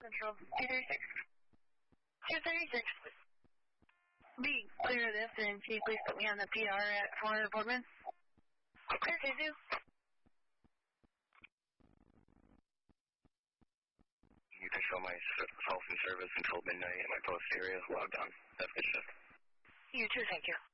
Control 236. 236. Be clear of this, and can you please put me on the PR at 400 Boardman? Clear to do. You can show myself in service until midnight at my post area. Logged on. That's good shift. You too, thank you.